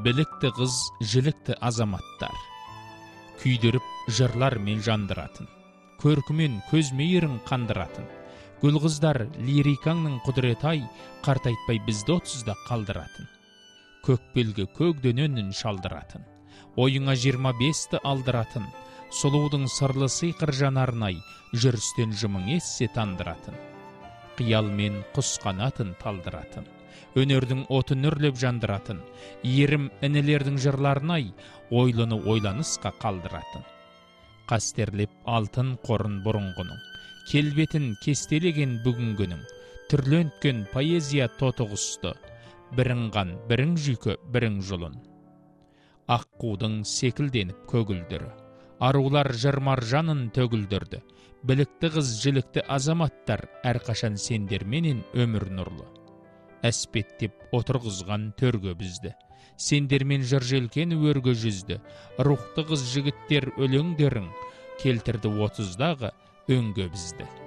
білікті қыз, жілікті азаматтар. Күйдіріп жырлар мен жандыратын, көркімен көз мейірін қандыратын. Гүл қыздар лирикаңның құдіретай, қартайтпай бізді 30-да қалдыратын. Көкбелгі көгденөнін шалдыратын, ойыңа 25-ті алдыратын. Сұлудың сырлы сыйқыр жанарнай, жүрістен жымың ессе тандыратын. Қиялмен құс қанатын талдыратын, өнердің отын үрлеп жандыратын. Ерім інілердің жырларнай, ойлыны ойланысқа қалдыратын. Қастерлеп алтын қорын бұрынғының, келбетін кестелеген бүгінгінің. Түрленткен поэзия тотығысты, бірің қан, бірің жүйкі, бірің жұлын. Аққудың секілденіп көгілдірі, арулар жырмар жанын төгілдірді. Білікті қыз, жілікті азаматтар, әрқашан сендерменен өмір нұрлы. Әспеттеп отырғызған төрге бізді, сендермен жыр желкен өрге жүзді. Рухты қыз жігіттер өлеңдерің, келтірді 30-дағы өңге бізді.